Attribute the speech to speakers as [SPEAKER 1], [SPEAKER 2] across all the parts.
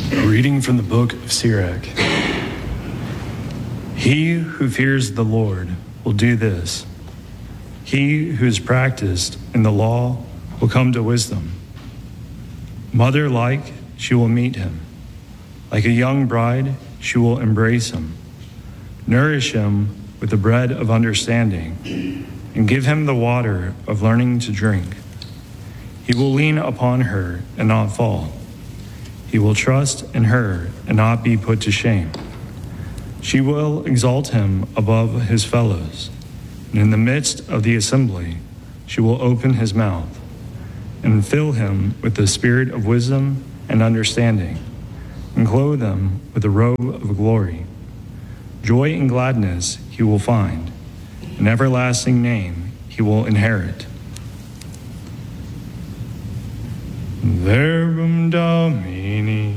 [SPEAKER 1] A reading from the book of Sirach. He who fears the Lord will do this. He who is practiced in the law will come to wisdom. Mother-like, she will meet him. Like a young bride, she will embrace him. Nourish him with the bread of understanding, and give him the water of learning to drink. He will lean upon her and not fall. He will trust in her and not be put to shame. She will exalt him above his fellows, and in the midst of the assembly she will open his mouth and fill him with the spirit of wisdom and understanding, and clothe him with a robe of glory. Joy and gladness he will find, an everlasting name he will inherit. Verbum Domini.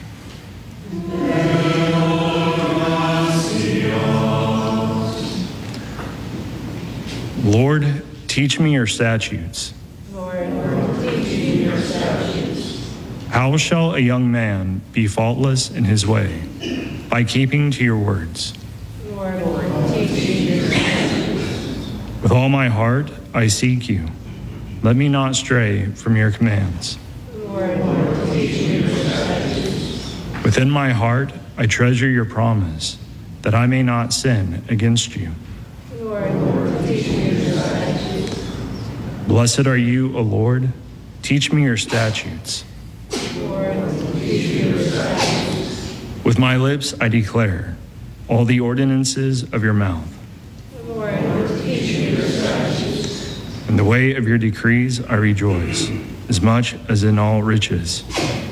[SPEAKER 1] Lord, teach me your statutes.
[SPEAKER 2] Lord, teach me your statutes.
[SPEAKER 1] How shall a young man be faultless in his way? By keeping to your words.
[SPEAKER 2] Lord, teach me your statutes.
[SPEAKER 1] With all my heart I seek you. Let me not stray from your commands.
[SPEAKER 2] Lord, teach me your statutes.
[SPEAKER 1] Within my heart I treasure your promise, that I may not sin against you.
[SPEAKER 2] Lord, teach me your statutes.
[SPEAKER 1] Blessed are you, O Lord. Teach me your statutes.
[SPEAKER 2] Lord, teach me your statutes.
[SPEAKER 1] With my lips I declare all the ordinances of your mouth.
[SPEAKER 2] Lord, teach me your statutes.
[SPEAKER 1] In the way of your decrees I rejoice, as much as in all riches.